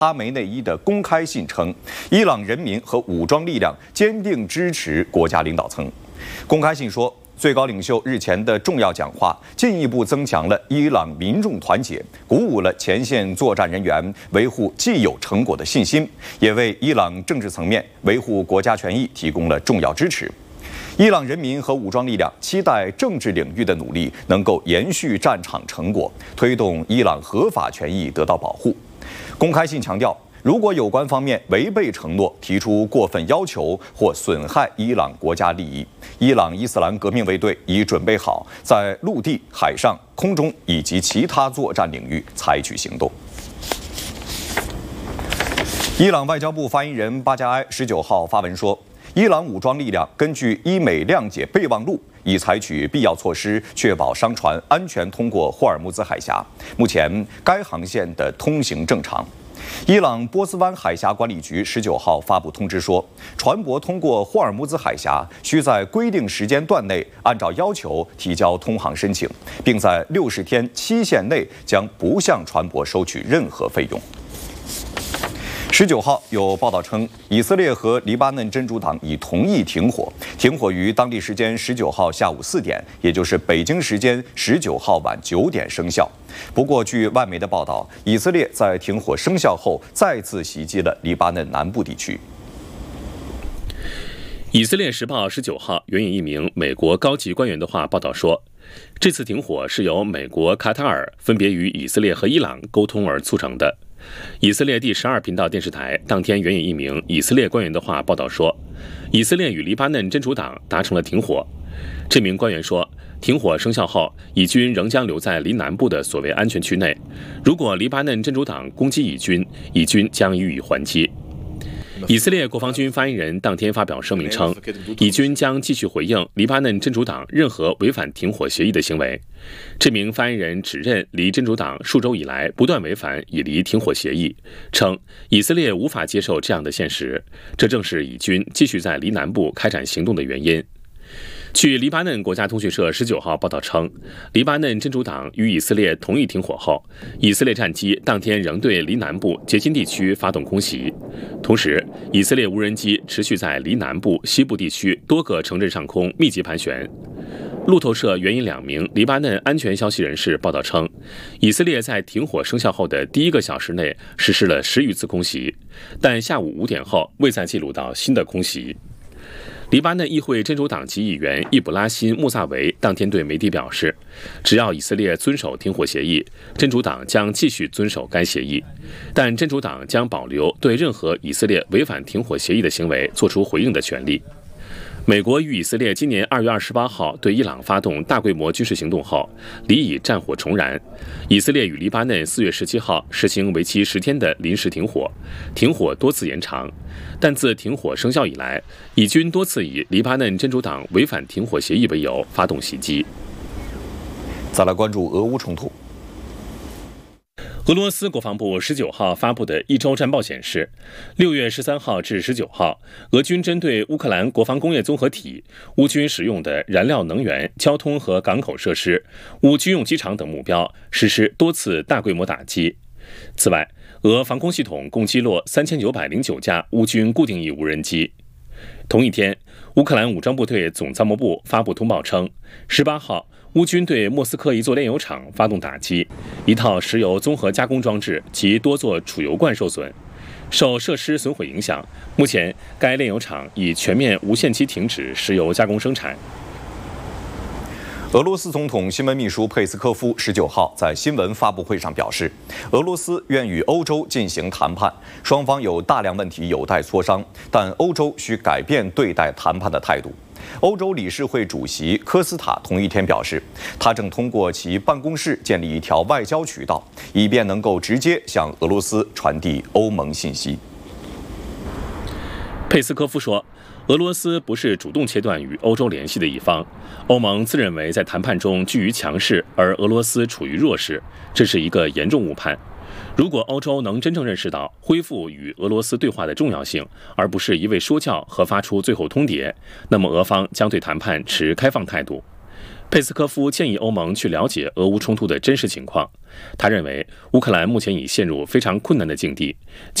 哈梅内伊的公开信称，伊朗人民和武装力量坚定支持国家领导层。公开信说，最高领袖日前的重要讲话进一步增强了伊朗民众团结，鼓舞了前线作战人员维护既有成果的信心，也为伊朗政治层面维护国家权益提供了重要支持。伊朗人民和武装力量期待政治领域的努力能够延续战场成果，推动伊朗合法权益得到保护。公开信强调，如果有关方面违背承诺，提出过分要求或损害伊朗国家利益，伊朗伊斯兰革命卫队已准备好在陆地、海上、空中以及其他作战领域采取行动。伊朗外交部发言人巴加埃19号发文说，伊朗武装力量根据伊美谅解备忘录，已采取必要措施，确保商船安全通过霍尔木兹海峡。目前，该航线的通行正常。伊朗波斯湾海峡管理局19号发布通知说，船舶通过霍尔木兹海峡需在规定时间段内按照要求提交通航申请，并在60天期限内将不向船舶收取任何费用。19号有报道称，以色列和黎巴嫩真主党已同意停火，停火于当地时间19号下午4点，也就是北京时间19号晚9点生效。不过，据外媒的报道，以色列在停火生效后再次袭击了黎巴嫩南部地区。 以色列时报19号援引一名美国高级官员的话报道说，这次停火是由美国、卡塔尔分别与以色列和伊朗沟通而促成的。以色列第12频道电视台当天援引一名以色列官员的话报道说，以色列与黎巴嫩真主党达成了停火。这名官员说，停火生效后，以军仍将留在黎南部的所谓安全区内。如果黎巴嫩真主党攻击以军，以军将予以还击。以色列国防军发言人当天发表声明称，以军将继续回应黎巴嫩真主党任何违反停火协议的行为。这名发言人指认黎真主党数周以来不断违反以黎停火协议，称以色列无法接受这样的现实，这正是以军继续在黎南部开展行动的原因。据黎巴嫩国家通讯社19号报道称，黎巴嫩真主党与以色列同意停火后，以色列战机当天仍对黎南部杰金地区发动空袭。同时，以色列无人机持续在黎南部、西部地区多个城镇上空密集盘旋。路透社援引2名黎巴嫩安全消息人士报道称，以色列在停火生效后的第1个小时内实施了10余次空袭，但下午5点后未再记录到新的空袭。黎巴嫩议会真主党籍议员易卜拉欣·穆萨维当天对媒体表示，只要以色列遵守停火协议，真主党将继续遵守该协议，但真主党将保留对任何以色列违反停火协议的行为作出回应的权利。美国与以色列今年2月28号对伊朗发动大规模军事行动后，黎以战火重燃。以色列与黎巴嫩4月17号实行为期10天的临时停火，停火多次延长。但自停火生效以来，以军多次以黎巴嫩真主党违反停火协议为由发动袭击。 再来关注俄乌冲突。 俄罗斯国防部19号发布的一周战报显示，6月13号至19号，俄军针对乌克兰国防工业综合体、乌军使用的燃料能源、交通和港口设施、乌军用机场等目标实施多次大规模打击。此外，俄防空系统共击落3909架乌军固定翼无人机。同一天，乌克兰武装部队总参谋部发布通报称，18号，乌军对莫斯科一座炼油厂发动打击，一套石油综合加工装置及多座储油罐受损。受设施损毁影响，目前该炼油厂已全面无限期停止石油加工生产。 俄罗斯总统新闻秘书佩斯科夫19号在新闻发布会上表示，俄罗斯愿与欧洲进行谈判，双方有大量问题有待磋商，但欧洲需改变对待谈判的态度。欧洲理事会主席科斯塔同一天表示，他正通过其办公室建立一条外交渠道，以便能够直接向俄罗斯传递欧盟信息。 佩斯科夫说，俄罗斯不是主动切断与欧洲联系的一方，欧盟自认为在谈判中居于强势，而俄罗斯处于弱势，这是一个严重误判。如果欧洲能真正认识到恢复与俄罗斯对话的重要性，而不是一味说教和发出最后通牒，那么俄方将对谈判持开放态度。 佩斯科夫建议欧盟去了解俄乌冲突的真实情况。他认为，乌克兰目前已陷入非常困难的境地。